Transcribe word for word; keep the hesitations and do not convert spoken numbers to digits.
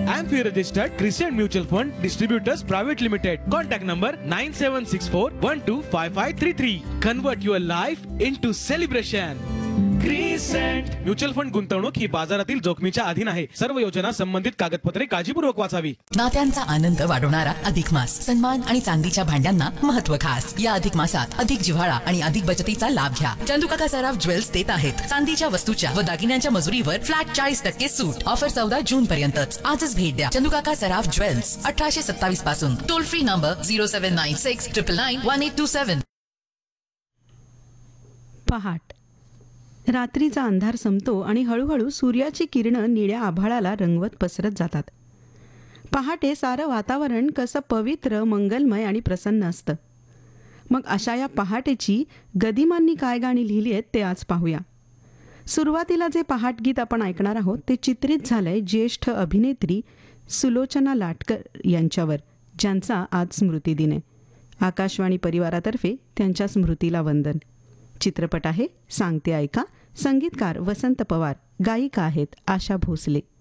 Amphi registered Crescent Mutual Fund Distributors Private Limited. Contact number nine seven six four one two five five three three. Convert your life into celebration. Crescent mutual fund गुंतवणूक ही बाजारातील जोखमीच्या अधीन आहे. सर्व योजना संबंधित कागदपत्रे काळजीपूर्वक वाचावी. नात्यांचा आनंद वाढवणारा अधिक मास. सन्मान आणि चांदीच्या भांड्यांना महत्व खास. या अधिक मासात अधिक जिव्हाळा आणि अधिक बचतीचा लाभ घ्या. चंदुकाका सराफ ज्वेल्स देत आहेत चांदीच्या वस्तूच्या व दागिन्यांच्या मजुरीवर फ्लॅट चाळीस टक्के सूट. ऑफर चौदा जून पर्यंतच. आजच भेट द्या चंदुकाका सराफ ज्वेल्स, अठराशे सत्तावीस पासून. Toll free number zero seven nine six triple nine one eight to seven. पहाट. रात्रीचा अंधार संपतो आणि हळूहळू सूर्याची किरणं निळ्या आभाळाला रंगवत पसरत जातात. पहाटे सारं वातावरण कसं पवित्र, मंगलमय आणि प्रसन्न असतं. मग अशा या पहाटेची गदिमांनी काय गाणी लिहिली आहेत ते आज पाहूया. सुरुवातीला जे पहाटगीत आपण ऐकणार आहोत ते चित्रित झालंय ज्येष्ठ अभिनेत्री सुलोचना लाटकर यांच्यावर, ज्यांचा आज स्मृतिदिन आहे. आकाशवाणी परिवारातर्फे त्यांच्या स्मृतीला वंदन. चित्रपट आहे सांगते ऐका. संगीतकार वसंत पवार, गायिका आहेत आशा भोसले.